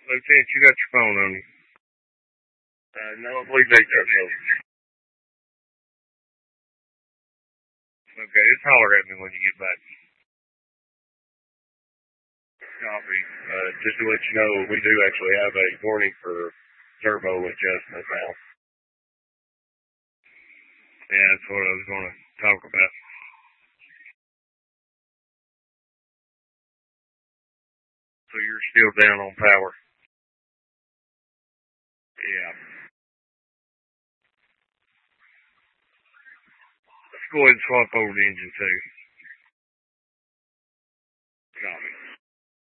Lieutenant, you got your phone on you. No, I believe they took over. Okay, just holler at me when you get back. Copy. Just to let you know, we do actually have a warning for turbo adjustment now. Yeah, that's what I was going to talk about. So you're still down on power? Yeah. Let's go ahead and swap over to engine 2.